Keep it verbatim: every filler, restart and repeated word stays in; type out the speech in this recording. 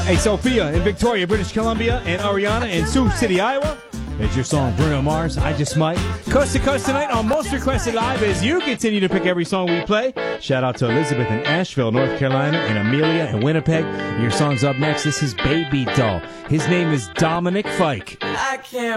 Hey, Sophia in Victoria, British Columbia, and Ariana in Sioux City, Iowa. It's your song, Bruno Mars, I Just Might. Coast to coast tonight on Most Requested Live as you continue to pick every song we play. Shout out to Elizabeth in Asheville, North Carolina, and Amelia in Winnipeg. Your song's up next. This is Baby Doll. His name is Dominic Fike. I can't